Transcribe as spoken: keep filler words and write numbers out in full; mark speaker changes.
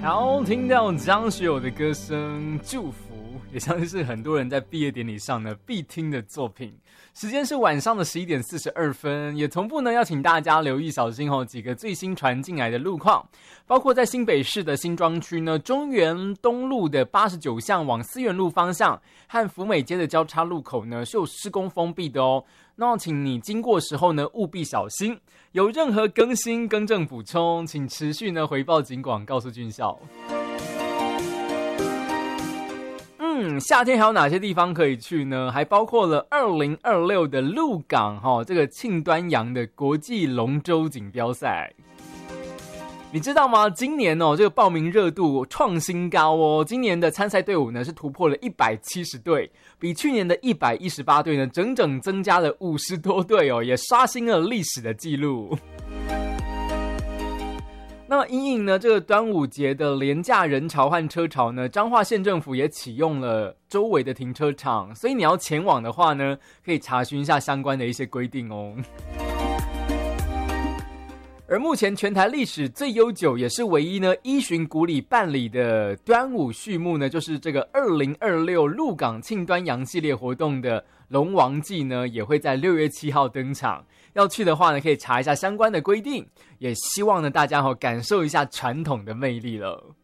Speaker 1: 好，听到张学友的歌声《祝福》，也相信是很多人在毕业典礼上呢必听的作品。时间是晚上的十一点四十二分，也同步呢要请大家留意小心哦几个最新传进来的路况，包括在新北市的新庄区呢，中原东路的八十九巷往思源路方向和福美街的交叉路口呢是有施工封闭的哦。那请你经过时候呢务必小心，有任何更新更正补充，请持续呢回报警广告诉军校。嗯，夏天还有哪些地方可以去呢？还包括了二零二六的鹿港哈、哦，这个庆端阳的国际龙舟锦标赛。你知道吗？今年哦，这个报名热度创新高哦。今年的参赛队伍呢是突破了一百七十队，比去年的一百一十八队呢整整增加了五十多队哦，也刷新了历史的记录。那么因应呢这个端午节的连假人潮和车潮呢，彰化县政府也启用了周围的停车场，所以你要前往的话呢，可以查询一下相关的一些规定哦。而目前全台历史最悠久，也是唯一呢依循古礼办理的端午序幕呢，就是这个二零二六鹿港庆端阳系列活动的龙王祭呢，也会在六月七号登场。要去的话呢，可以查一下相关的规定，也希望呢大家好感受一下传统的魅力了。